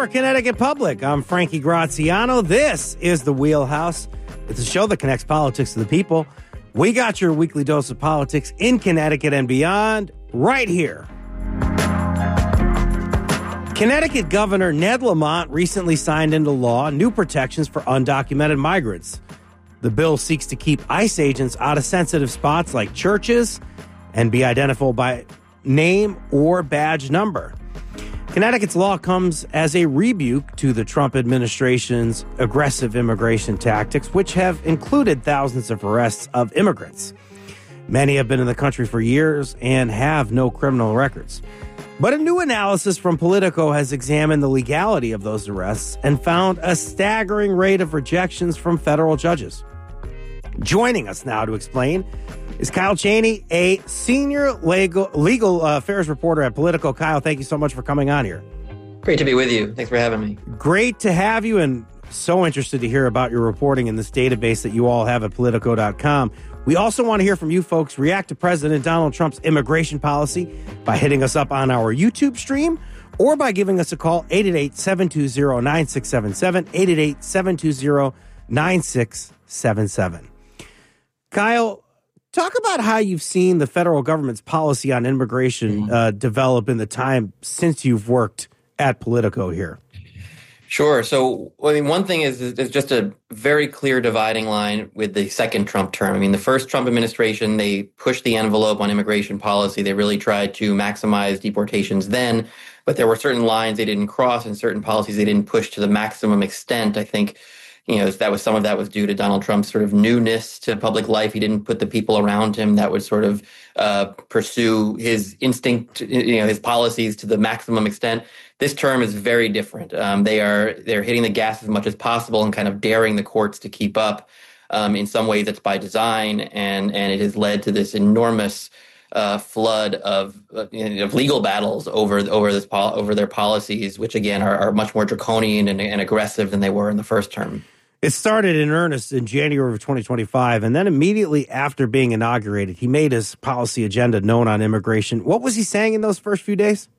for Connecticut Public. I'm Frankie Graziano. This is The Wheelhouse. It's a show that connects politics to the people. We got your weekly dose of politics in Connecticut and beyond right here. Connecticut Governor Ned Lamont recently signed into law new protections for undocumented migrants. The bill seeks to keep ICE agents out of sensitive spots like churches and be identifiable by name or badge number. Connecticut's law comes as a rebuke to the Trump administration's aggressive immigration tactics, which have included thousands of arrests of immigrants. Many have been in the country for years and have no criminal records. But a new analysis from Politico has examined the legality of those arrests and found a staggering rate of rejections from federal judges. Joining us now to explain is Kyle Cheney, a senior legal affairs reporter at Politico. Kyle, thank you so much for coming on here. Great to be with you. Thanks for having me. Great to have you, and so interested to hear about your reporting in this database that you all have at Politico.com. We also want to hear from you folks. React to President Donald Trump's immigration policy by hitting us up on our YouTube stream or by giving us a call, 888-720-9677, 888-720-9677. Kyle, talk about how you've seen the federal government's policy on immigration develop in the time since you've worked at Politico here. Sure. So, I mean, one thing is there's just a very clear dividing line with the second Trump term. I mean, the first Trump administration, they pushed the envelope on immigration policy. They really tried to maximize deportations then, but there were certain lines they didn't cross and certain policies they didn't push to the maximum extent. I think that was some of that was due to Donald Trump's sort of newness to public life. He didn't put the people around him that would sort of pursue his instinct, his policies to the maximum extent. This term is very different. They're hitting the gas as much as possible and kind of daring the courts to keep up. In some ways, it's by design, and it has led to this enormous flood of legal battles over their policies, which again are much more draconian and aggressive than they were in the first term. It started in earnest in January of 2025, and then immediately after being inaugurated, he made his policy agenda known on immigration. What was he saying in those first few days?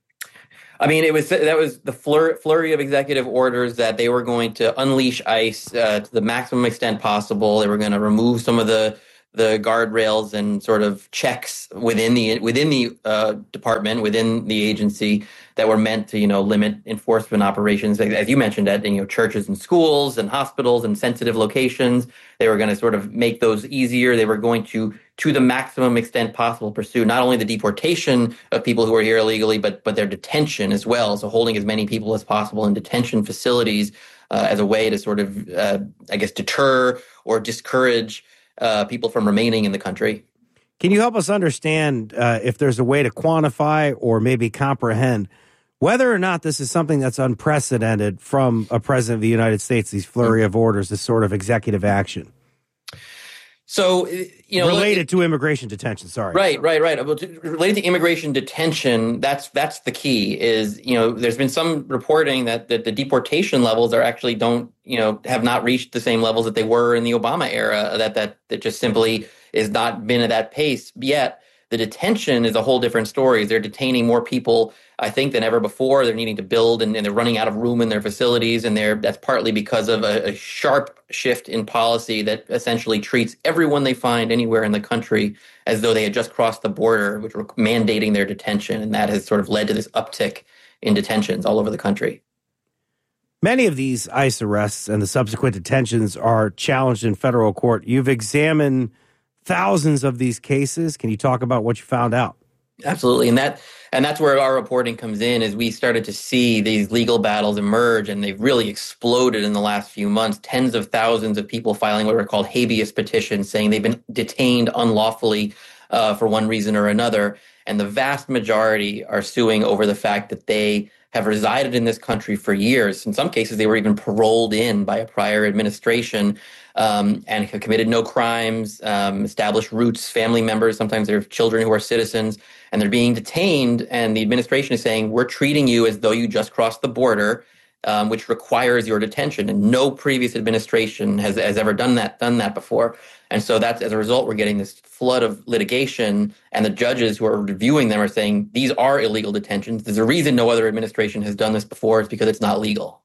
I mean, that was the flurry of executive orders that they were going to unleash ICE to the maximum extent possible. They were going to remove some of the guardrails and sort of checks within the department, within the agency that were meant to, limit enforcement operations. As you mentioned, at churches and schools and hospitals and sensitive locations, they were going to sort of make those easier. They were going to the maximum extent possible, pursue not only the deportation of people who are here illegally, but their detention as well. So holding as many people as possible in detention facilities as a way to sort of, deter or discourage people from remaining in the country. Can you help us understand if there's a way to quantify or maybe comprehend whether or not this is something that's unprecedented from a president of the United States, these flurry of orders, this sort of executive action? So, related to immigration detention, sorry. Right. Related to immigration detention, that's the key is, there's been some reporting that the deportation levels are actually have not reached the same levels that they were in the Obama era, that just simply is not been at that pace yet. The detention is a whole different story. They're detaining more people, I think, than ever before. They're needing to build, and they're running out of room in their facilities, and that's partly because of a sharp shift in policy that essentially treats everyone they find anywhere in the country as though they had just crossed the border, which were mandating their detention, and that has sort of led to this uptick in detentions all over the country. Many of these ICE arrests and the subsequent detentions are challenged in federal court. You've examined thousands of these cases. Can you talk about what you found out? Absolutely. And that's where our reporting comes in, is we started to see these legal battles emerge, and they've really exploded in the last few months. Tens of thousands of people filing what are called habeas petitions, saying they've been detained unlawfully for one reason or another. And the vast majority are suing over the fact that they have resided in this country for years. In some cases, they were even paroled in by a prior administration, and have committed no crimes, established roots, family members. Sometimes they have children who are citizens, and they're being detained. And the administration is saying, we're treating you as though you just crossed the border. which requires your detention, and no previous administration has ever done that before. And so that's, as a result, we're getting this flood of litigation, and the judges who are reviewing them are saying these are illegal detentions. There's a reason no other administration has done this before. It's because it's not legal.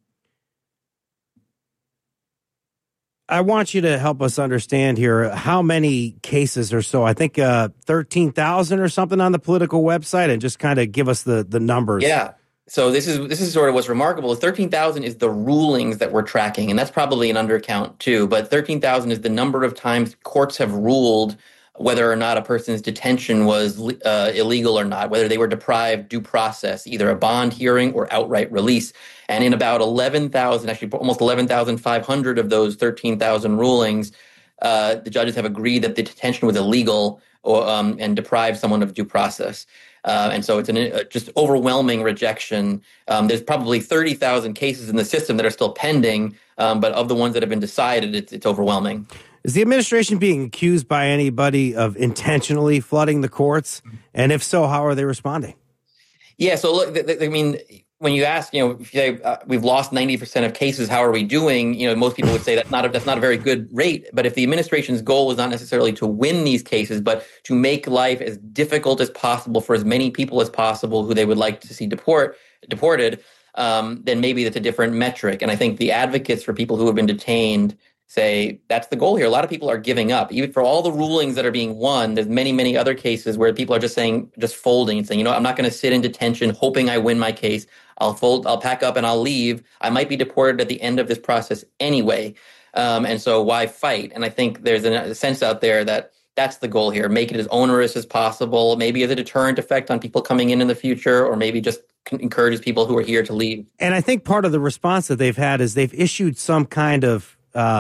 I want you to help us understand here how many cases or so. I think 13,000 or something on the Politico website, and just kind of give us the numbers. Yeah. So this is sort of what's remarkable. 13,000 is the rulings that we're tracking, and that's probably an undercount too. But 13,000 is the number of times courts have ruled whether or not a person's detention was illegal or not, whether they were deprived due process, either a bond hearing or outright release. And in about 11,000, actually almost 11,500 of those 13,000 rulings, the judges have agreed that the detention was illegal and deprived someone of due process. And so it's just overwhelming rejection. There's probably 30,000 cases in the system that are still pending, but of the ones that have been decided, it's overwhelming. Is the administration being accused by anybody of intentionally flooding the courts? And if so, how are they responding? Yeah, so look, I mean, when you ask, if you say we've lost 90% of cases, how are we doing? Most people would say that's not a very good rate. But if the administration's goal is not necessarily to win these cases, but to make life as difficult as possible for as many people as possible who they would like to see deported, then maybe that's a different metric. And I think the advocates for people who have been detained say that's the goal here. A lot of people are giving up. Even for all the rulings that are being won, there's many, many other cases where people are just folding and saying, I'm not going to sit in detention hoping I win my case. I'll pack up and I'll leave. I might be deported at the end of this process anyway. And so why fight? And I think there's a sense out there that that's the goal here. Make it as onerous as possible, maybe as a deterrent effect on people coming in the future, or maybe just encourages people who are here to leave. And I think part of the response that they've had is they've issued some kind of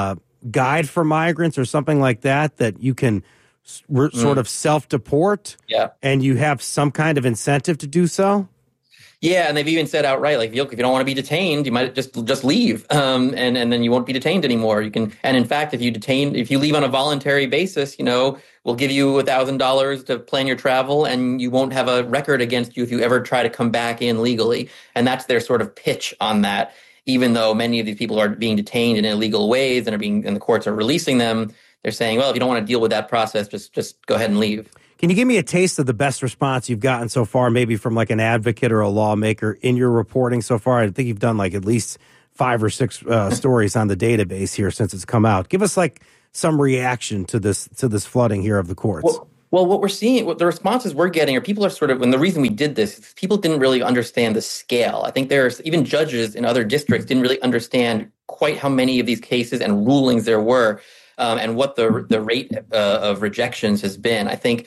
guide for migrants or something like that you can sort of self-deport. Yeah. And you have some kind of incentive to do so. Yeah, and they've even said outright, like, look, if you don't want to be detained, you might just leave, and then you won't be detained anymore. You can, and in fact, if you leave on a voluntary basis, we'll give you $1,000 to plan your travel, and you won't have a record against you if you ever try to come back in legally. And that's their sort of pitch on that. Even though many of these people are being detained in illegal ways and the courts are releasing them, they're saying, well, if you don't want to deal with that process, just go ahead and leave. Can you give me a taste of the best response you've gotten so far, maybe from like an advocate or a lawmaker in your reporting so far? I think you've done like at least 5 or 6 stories on the database here since it's come out. Give us like some reaction to this flooding here of the courts. Well, what we're seeing, what the responses we're getting are people are sort of, and the reason we did this is people didn't really understand the scale. I think there's even judges in other districts didn't really understand quite how many of these cases and rulings there were, and what the rate of rejections has been. I think,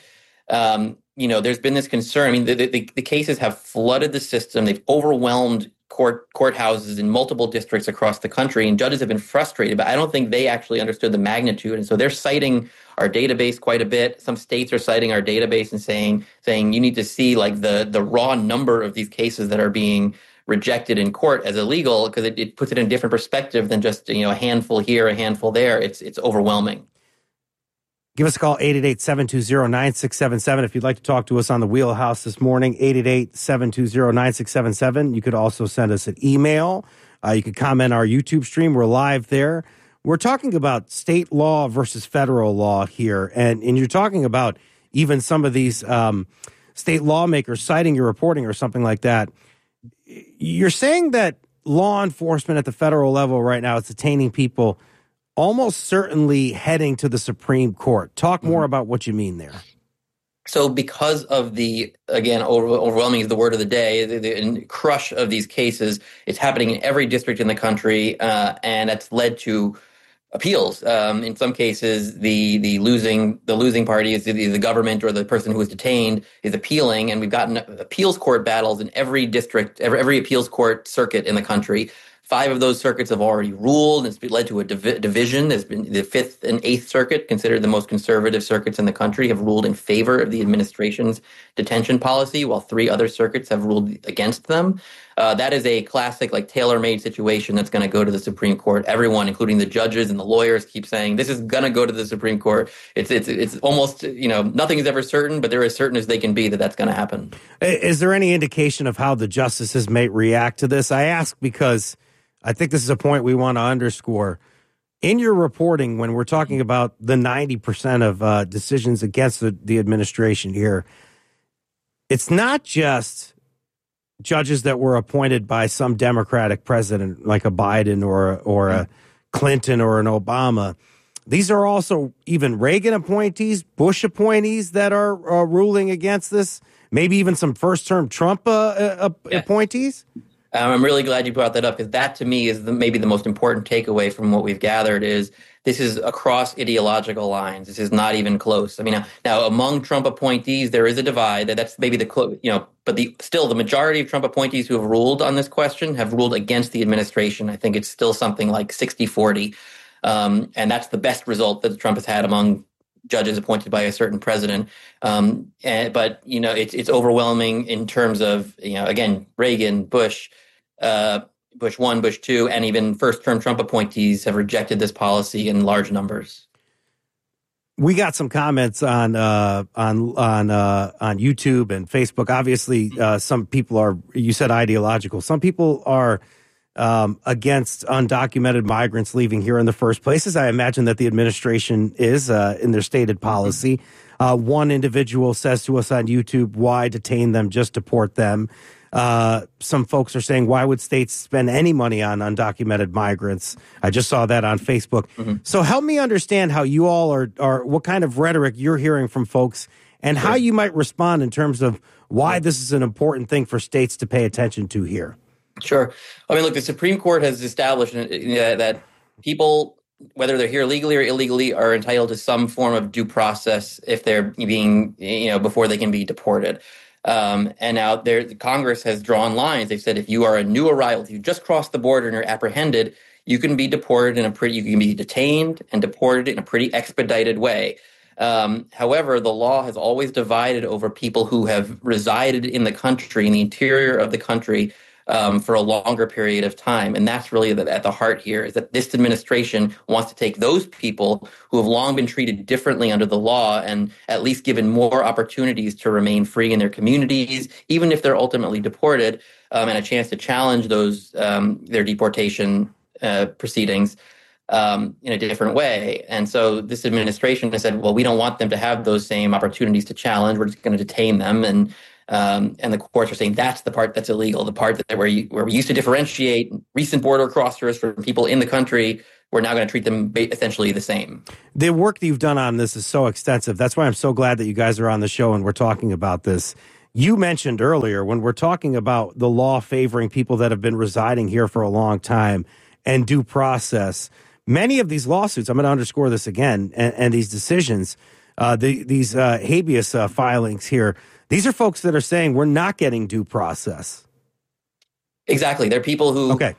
there's been this concern. I mean, the cases have flooded the system. They've overwhelmed courthouses in multiple districts across the country, and judges have been frustrated, but I don't think they actually understood the magnitude. And so they're citing our database quite a bit. Some states are citing our database and saying you need to see like the raw number of these cases that are being rejected in court as illegal, because it puts it in a different perspective than just a handful here, a handful there. It's overwhelming. Give us a call, 888-720-9677. If you'd like to talk to us on the Wheelhouse this morning, 888-720-9677. You could also send us an email. You could comment on our YouTube stream. We're live there. We're talking about state law versus federal law here. And you're talking about even some of these state lawmakers citing your reporting or something like that. You're saying that law enforcement at the federal level right now is detaining people almost certainly heading to the Supreme Court. Talk more about what you mean there. So because of overwhelming is the word of the day, the crush of these cases, it's happening in every district in the country, and that's led to appeals. In some cases, the losing party is either the government or the person who was detained is appealing, and we've gotten appeals court battles in every district, every appeals court circuit in the country. 5 of those circuits have already ruled. It's led to a division. There's been the 5th and 8th Circuit, considered the most conservative circuits in the country, have ruled in favor of the administration's detention policy, while 3 other circuits have ruled against them. That is a classic, like, tailor-made situation that's going to go to the Supreme Court. Everyone, including the judges and the lawyers, keep saying this is going to go to the Supreme Court. It's almost, nothing is ever certain, but they're as certain as they can be that that's going to happen. Is there any indication of how the justices may react to this? I ask because I think this is a point we want to underscore. In your reporting, when we're talking about the 90% of decisions against the administration here, it's not just judges that were appointed by some Democratic president like a Biden or a Clinton or an Obama. These are also even Reagan appointees, Bush appointees that are ruling against this, maybe even some first-term Trump appointees. I'm really glad you brought that up, because that, to me, is maybe the most important takeaway from what we've gathered is this is across ideological lines. This is not even close. I mean, now among Trump appointees, there is a divide. That's maybe but still the majority of Trump appointees who have ruled on this question have ruled against the administration. I think it's still something like 60-40. And that's the best result that Trump has had among judges appointed by a certain president. But it's overwhelming in terms of, again, Reagan, Bush 1, Bush 2, and even first-term Trump appointees have rejected this policy in large numbers. We got some comments on YouTube and Facebook. Obviously, some people are, you said, ideological. Some people are against undocumented migrants leaving here in the first place, as I imagine that the administration is in their stated policy. One individual says to us on YouTube, why detain them, just deport them? Some folks are saying, why would states spend any money on undocumented migrants? I just saw that on Facebook. Mm-hmm. So help me understand how you all are, what kind of rhetoric you're hearing from folks and how you might respond in terms of why this is an important thing for states to pay attention to here. Sure. I mean, look, the Supreme Court has established that people, whether they're here legally or illegally, are entitled to some form of due process if they're being, before they can be deported. And now Congress has drawn lines. They've said if you are a new arrival, if you just crossed the border and you're apprehended, you can be deported you can be detained and deported in a pretty expedited way. However, the law has always divided over people who have resided in the country, in the interior of the country, for a longer period of time. And that's really at the heart here, is that this administration wants to take those people who have long been treated differently under the law and at least given more opportunities to remain free in their communities, even if they're ultimately deported, and a chance to challenge those their deportation proceedings in a different way. And so this administration has said, well, we don't want them to have those same opportunities to challenge. We're just going to detain them. And the courts are saying that's the part that's illegal, the part that where we used to differentiate recent border crossers from people in the country. We're now going to treat them essentially the same. The work that you've done on this is so extensive. That's why I'm so glad that you guys are on the show and we're talking about this. You mentioned earlier, when we're talking about the law favoring people that have been residing here for a long time and due process, many of these lawsuits, I'm going to underscore this again, and these decisions, these habeas filings here, these are folks that are saying we're not getting due process. Exactly. They're people who. Okay.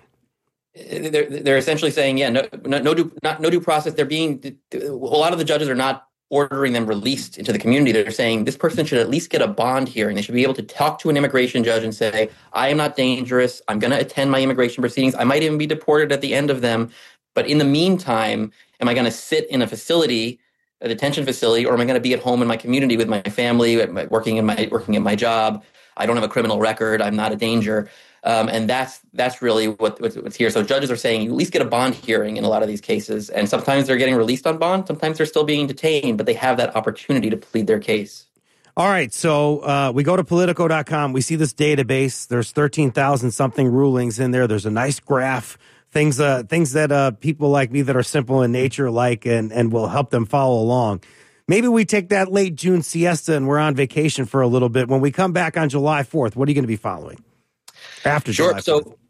They're essentially saying, no due process. A lot of the judges are not ordering them released into the community. They're saying this person should at least get a bond hearing. They should be able to talk to an immigration judge and say, I am not dangerous. I'm going to attend my immigration proceedings. I might even be deported at the end of them. But in the meantime, am I going to sit in a detention facility, or am I going to be at home in my community with my family, working at my job? I don't have a criminal record. I'm not a danger. And that's really what's here. So judges are saying you at least get a bond hearing in a lot of these cases. And sometimes they're getting released on bond. Sometimes they're still being detained, but they have that opportunity to plead their case. All right. So we go to Politico.com. We see this database. There's 13,000 something rulings in there. There's a nice graph. Things that people like me that are simple in nature like and will help them follow along. Maybe we take that late June siesta and we're on vacation for a little bit. When we come back on July 4th, what are you going to be following after July 4th?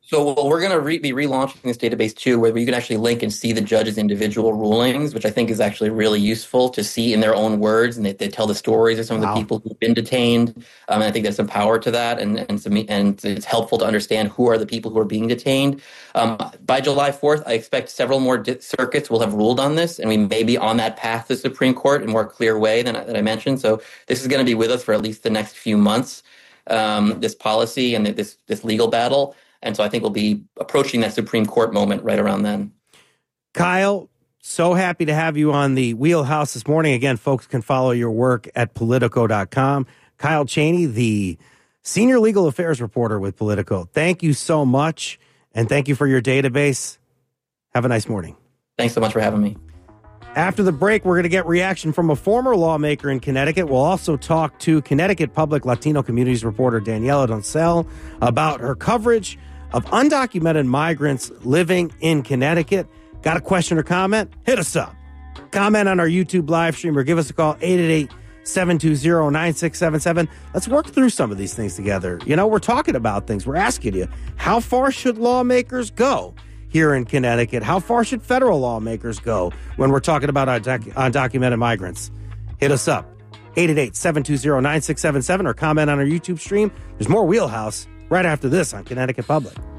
So we're going to be relaunching this database too, where you can actually link and see the judge's individual rulings, which I think is actually really useful to see in their own words, and they tell the stories of some of the people who've been detained. And I think there's some power to that, and it's helpful to understand who are the people who are being detained. By July 4th, I expect several more circuits will have ruled on this, and we may be on that path to the Supreme Court in a more clear way than I mentioned. So this is going to be with us for at least the next few months, this policy and this legal battle. And so I think we'll be approaching that Supreme Court moment right around then. Kyle, so happy to have you on the Wheelhouse this morning. Again, folks can follow your work at Politico.com. Kyle Cheney, the senior legal affairs reporter with Politico. Thank you so much, and thank you for your database. Have a nice morning. Thanks so much for having me. After the break, we're going to get reaction from a former lawmaker in Connecticut. We'll also talk to Connecticut Public Latino Communities reporter Daniela Doncel about her coverage of undocumented migrants living in Connecticut. Got a question or comment? Hit us up. Comment on our YouTube live stream or give us a call, 888-720-9677. Let's work through some of these things together. You know, we're talking about things. We're asking you, how far should lawmakers go here in Connecticut? How far should federal lawmakers go when we're talking about undocumented migrants? Hit us up, 888-720-9677, or comment on our YouTube stream. There's more Wheelhouse right after this on Connecticut Public.